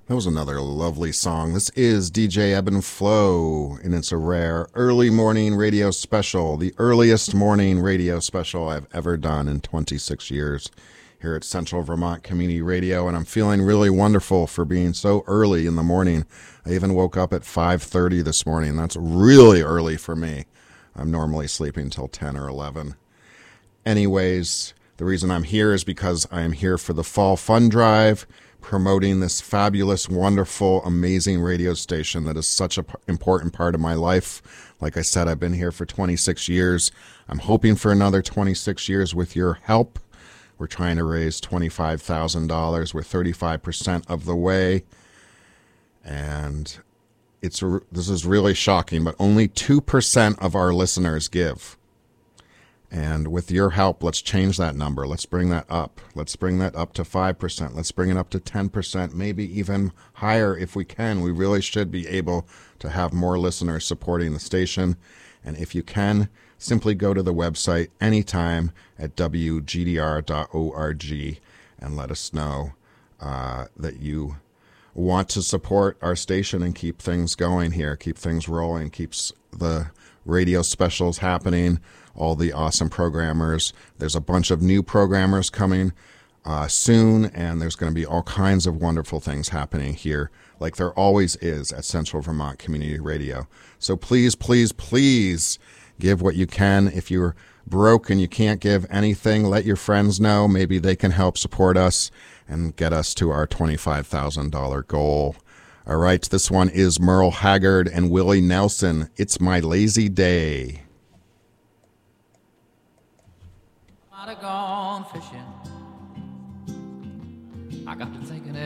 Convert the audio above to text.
That was another lovely song. This is DJ Ebb and Flow, and it's a rare early morning radio special, the earliest morning radio special I've ever done in 26 years here at Central Vermont Community Radio, and I'm feeling really wonderful for being so early in the morning. I even woke up at 5:30 this morning. That's really early for me. I'm normally sleeping till 10 or 11. Anyways, the reason I'm here is because I am here for the Fall Fund Drive, promoting this fabulous, wonderful, amazing radio station that is such an important part of my life. Like I said, I've been here for 26 years. I'm hoping for another 26 years with your help. We're trying to raise $25,000. We're 35% of the way. And this is really shocking, but only 2% of our listeners give. And with your help, let's change that number. Let's bring that up. Let's bring that up to 5%. Let's bring it up to 10%, maybe even higher if we can. We really should be able to have more listeners supporting the station. And if you can, simply go to the website anytime at wgdr.org and let us know that you want to support our station and keep things going here, keep things rolling, keeps the radio specials happening, all the awesome programmers. There's a bunch of new programmers coming soon, and there's going to be all kinds of wonderful things happening here, like there always is at Central Vermont Community Radio. So please, please, please give what you can. If you're broke and you can't give anything, let your friends know. Maybe they can help support us and get us to our $25,000 goal. All right, this one is Merle Haggard and Willie Nelson. It's My Lazy Day. Might have gone fishing. I got to thinking